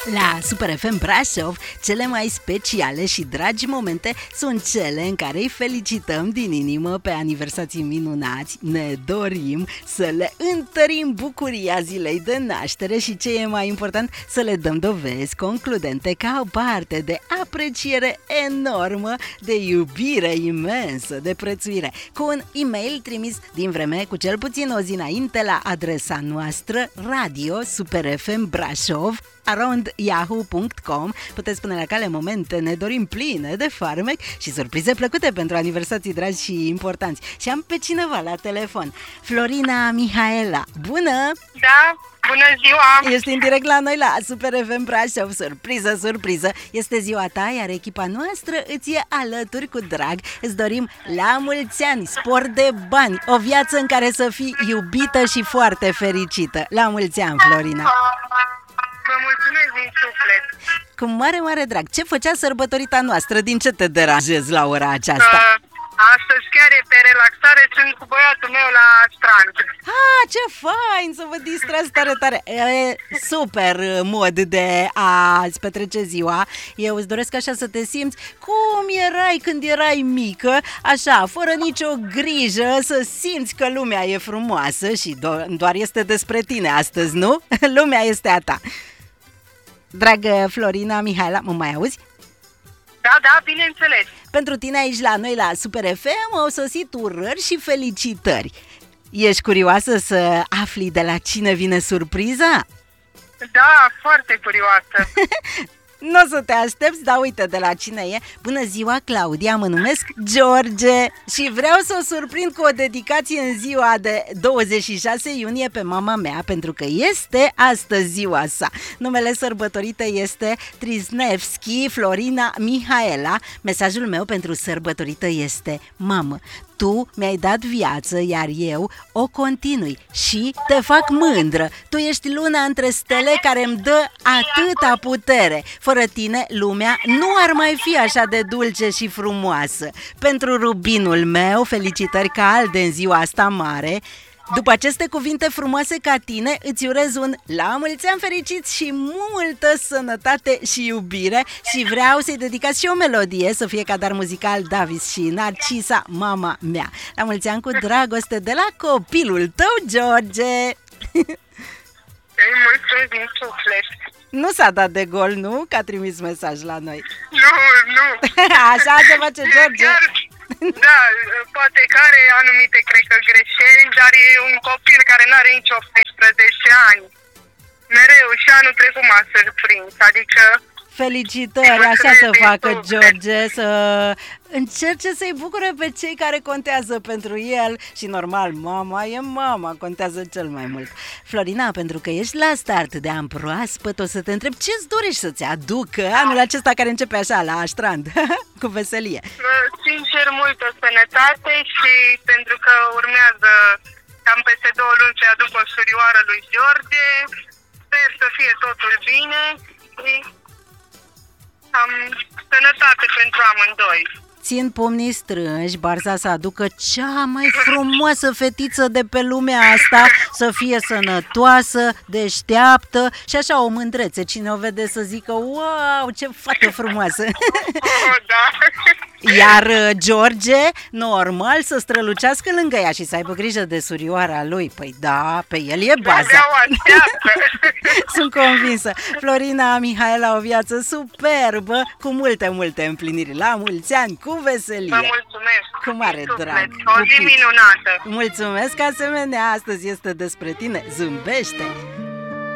La Super FM Brașov, cele mai speciale și dragi momente sunt cele în care îi felicităm din inimă pe aniversații minunați. Ne dorim să le întărim bucuria zilei de naștere și, ce e mai important, să le dăm dovezi concludente ca o parte de apreciere enormă, de iubire imensă, de prețuire, cu un e-mail trimis din vreme cu cel puțin o zi înainte la adresa noastră radio.superfmbrașov@yahoo.com. Puteți pune la cale momente ne dorim pline de farmec și surprize plăcute pentru aniversații dragi și importanți. Și am pe cineva la telefon, Florina Mihaela. Bună! Da, bună ziua! Ești în direct la noi la Super FM Brașov. Surpriză, surpriză! Este ziua ta, iar echipa noastră îți e alături cu drag. Îți dorim la mulți ani, spor de bani, o viață în care să fii iubită și foarte fericită. La mulți ani, Florina! Vă mulțumesc din suflet! Cu mare, mare drag. Ce făcea sărbătorita noastră? Din ce te deranjezi la ora aceasta? Astăzi chiar e pe relaxare, sunt cu băiatul meu la strand. Ah, ce fain să vă distrați tare, tare. E super mod de a-ți petrece ziua. Eu îți doresc așa să te simți cum erai când erai mică, așa, fără nicio grijă, să simți că lumea e frumoasă și doar este despre tine astăzi, nu? Lumea este a ta. Dragă Florina Mihaela, mă mai auzi? Da, bineînțeles. Pentru tine aici la noi la Super FM au sosit urări și felicitări. Ești curioasă să afli de la cine vine surpriza? Da, foarte curioasă. Nu o să te aștepți, dar uite de la cine e. Bună ziua, Claudia, mă numesc George și vreau să o surprind cu o dedicație în ziua de 26 iunie pe mama mea, pentru că este astăzi ziua sa. Numele sărbătorită este Trisnevski Florina Mihaela. Mesajul meu pentru sărbătorită este: mamă, tu mi-ai dat viață, iar eu o continui și te fac mândră. Tu ești luna între stele care îmi dă atâta putere. Fără tine, lumea nu ar mai fi așa de dulce și frumoasă. Pentru rubinul meu, felicitări calde în ziua asta mare. După aceste cuvinte frumoase ca tine, îți urez un la mulți ani fericiți și multă sănătate și iubire și vreau să-i dedicați și o melodie, să fie ca dar muzical Davis și Narcisa, mama mea. La mulți ani cu dragoste de la copilul tău, George! Îi mulțumesc din suflet. Nu s-a dat de gol, nu? Că a trimis mesaj la noi. Nu. Așa se face, George. Da, poate că are anumite, cred că, greșeli, dar e un copil care nu are nici 18 ani. Mereu și anul trecut m-a surprins, adică... Felicitări, așa să facă George, să încerce să-i bucure pe cei care contează pentru el și normal, mama e mama, contează cel mai mult. Florina, pentru că ești la start de an proaspăt, o să te întreb ce-ți dorești să-ți aducă anul acesta care începe așa, la strand, cu veselie. Sincer, multă sănătate și pentru că urmează cam peste 2 luni să-i aduc o surioară lui George, sper să fie totul bine și... am sănătate pentru amândoi. Țin pumnii strânși, Barza să aducă cea mai frumoasă fetiță de pe lumea asta, să fie sănătoasă, deșteaptă și așa o mândrețe. Cine o vede să zică, wow, ce fată frumoasă! Da. Iar George, normal, să strălucească lângă ea și să aibă grijă de surioara lui. Păi da, pe el e baza. Sunt convinsă. Florina Mihaela, o viață superbă, cu multe, multe împliniri. La mulți ani, cu veselie. Vă mulțumesc. Cu mare drag. O zi minunată. Mulțumesc, asemenea, astăzi este despre tine. Zâmbește!